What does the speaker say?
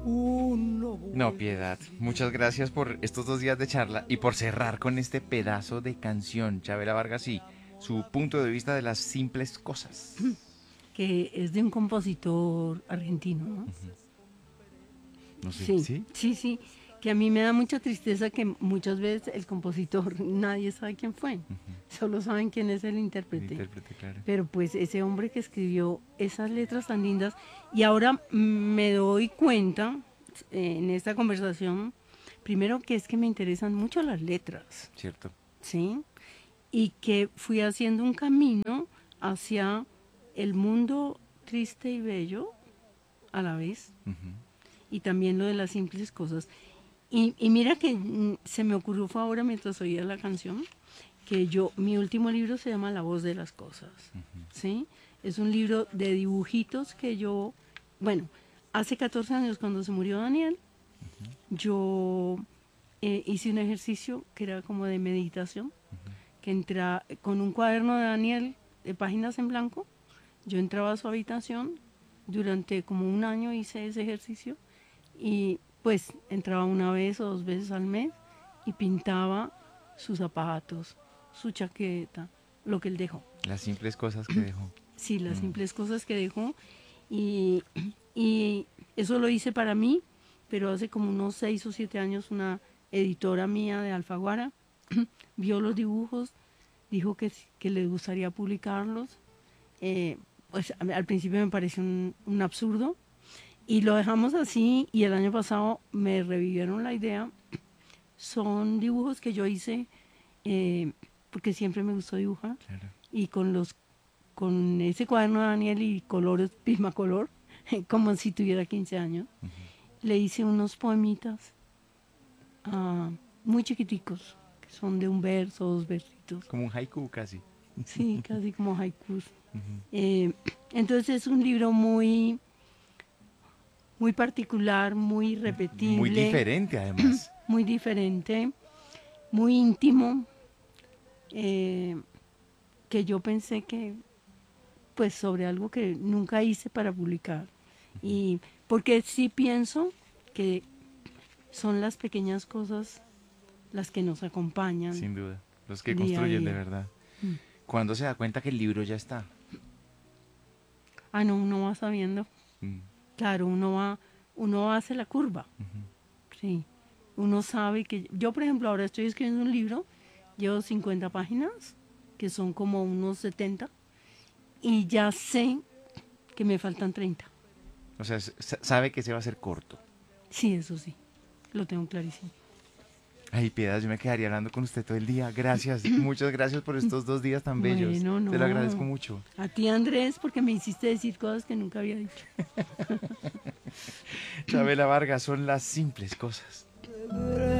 No, Piedad, muchas gracias por estos 2 días de charla y por cerrar con este pedazo de canción, Chavela Vargas y su punto de vista de las simples cosas. Que es de un compositor argentino, ¿no? No sé, Sí, ¿sí? sí, sí, que a mí me da mucha tristeza que muchas veces el compositor nadie sabe quién fue, solo saben quién es el El intérprete. intérprete, claro. Pero pues ese hombre que escribió esas letras tan lindas, y ahora me doy cuenta en esta conversación, primero que es que me interesan mucho las letras, Cierto. ¿sí? Y que fui haciendo un camino hacia el mundo triste y bello a la vez, Ujú. y también lo de las simples cosas. Y mira que se me ocurrió fue ahora mientras oía la canción, que mi último libro se llama La voz de las cosas, ¿sí? Es un libro de dibujitos que bueno, hace 14 años cuando se murió Daniel, yo hice un ejercicio que era como de meditación, que entra con un cuaderno de Daniel de páginas en blanco, yo entraba a su habitación, durante como un año hice ese ejercicio y pues entraba una vez o 2 veces al mes y pintaba sus zapatos, su chaqueta, lo que él dejó. Las simples cosas que dejó. Sí, las Mm. simples cosas que dejó y, y eso lo hice para mí, pero hace como unos 6 o 7 años una editora mía de Alfaguara vio los dibujos, dijo que le gustaría publicarlos. Pues al principio me pareció un absurdo, y lo dejamos así y el año pasado me revivieron la idea. Son dibujos que yo hice porque siempre me gustó dibujar Claro. y con ese cuaderno de Daniel y colores Prismacolor, como si tuviera 15 años, le hice unos poemitas ah, muy chiquiticos, que son de un verso, 2 versitos. Como un haiku casi. Sí, casi como haikus. Ujú. Eh, entonces es un libro muy particular, muy Muy repetible, diferente además. muy diferente, muy íntimo, eh, que yo pensé que, pues, sobre algo que nunca hice para publicar. Y porque sí pienso que son las pequeñas cosas las que nos acompañan Sin duda. Los que día a construyen de día. verdad. ¿Cuándo se da cuenta que el libro ya está? Ah, no, uno va sabiendo. Mm. Claro, uno hace la curva. Ujú. Sí, uno sabe que yo, por ejemplo, ahora estoy escribiendo un libro, llevo 50 páginas, que son como unos 70, y ya sé que me faltan 30. O sea, sabe que se va a hacer corto. Sí, eso sí, lo tengo clarísimo. Ay, Piedad, yo me quedaría hablando con usted todo el día. Gracias, muchas gracias por estos 2 días tan bellos. Bueno, Te lo agradezco no. mucho. A ti, Andrés, porque me hiciste decir cosas que nunca había dicho. Chabela Vargas, son las simples cosas.